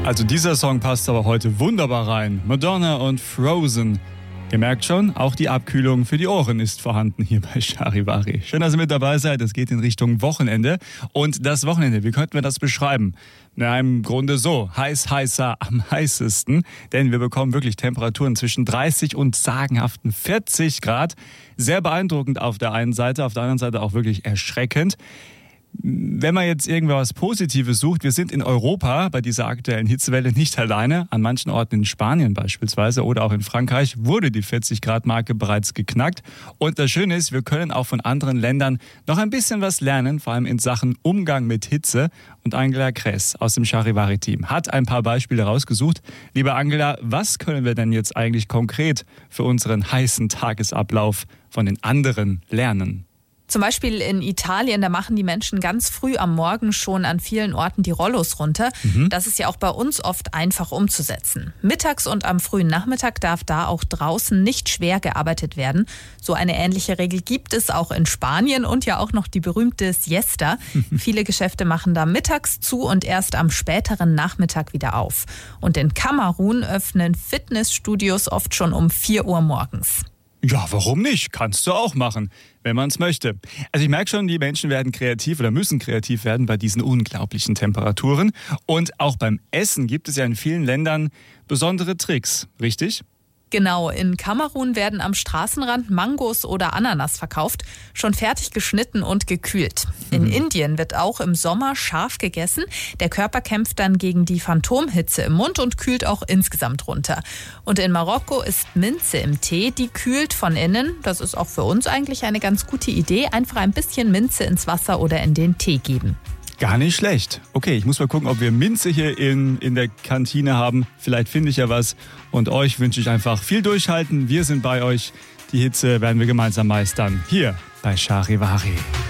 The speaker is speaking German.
Also dieser Song passt aber heute wunderbar rein. Madonna und Frozen. Ihr merkt schon, auch die Abkühlung für die Ohren ist vorhanden hier bei Charivari. Schön, dass ihr mit dabei seid. Es geht in Richtung Wochenende. Und das Wochenende, wie könnten wir das beschreiben? Na, im Grunde so. Heißer am heißesten. Denn wir bekommen wirklich Temperaturen zwischen 30 und sagenhaften 40 Grad. Sehr beeindruckend auf der einen Seite, auf der anderen Seite auch wirklich erschreckend. Wenn man jetzt irgendwas Positives sucht, wir sind in Europa bei dieser aktuellen Hitzewelle nicht alleine. An manchen Orten in Spanien beispielsweise oder auch in Frankreich wurde die 40-Grad-Marke bereits geknackt. Und das Schöne ist, wir können auch von anderen Ländern noch ein bisschen was lernen, vor allem in Sachen Umgang mit Hitze. Und Angela Kress aus dem Charivari-Team hat ein paar Beispiele rausgesucht. Liebe Angela, was können wir denn jetzt eigentlich konkret für unseren heißen Tagesablauf von den anderen lernen? Zum Beispiel in Italien, da machen die Menschen ganz früh am Morgen schon an vielen Orten die Rollos runter. Das ist ja auch bei uns oft einfach umzusetzen. Mittags und am frühen Nachmittag darf da auch draußen nicht schwer gearbeitet werden. So eine ähnliche Regel gibt es auch in Spanien und ja auch noch die berühmte Siesta. Viele Geschäfte machen da mittags zu und erst am späteren Nachmittag wieder auf. Und in Kamerun öffnen Fitnessstudios oft schon um 4 Uhr morgens. Ja, warum nicht? Kannst du auch machen, wenn man es möchte. Also ich merke schon, die Menschen werden kreativ oder müssen kreativ werden bei diesen unglaublichen Temperaturen. Und auch beim Essen gibt es ja in vielen Ländern besondere Tricks, richtig? Genau, in Kamerun werden am Straßenrand Mangos oder Ananas verkauft, schon fertig geschnitten und gekühlt. In Indien wird auch im Sommer scharf gegessen. Der Körper kämpft dann gegen die Phantomhitze im Mund und kühlt auch insgesamt runter. Und in Marokko ist Minze im Tee, die kühlt von innen. Das ist auch für uns eigentlich eine ganz gute Idee. Einfach ein bisschen Minze ins Wasser oder in den Tee geben. Gar nicht schlecht. Okay, ich muss mal gucken, ob wir Minze hier in der Kantine haben. Vielleicht finde ich ja was. Und euch wünsche ich einfach viel Durchhalten. Wir sind bei euch. Die Hitze werden wir gemeinsam meistern. Hier bei Charivari.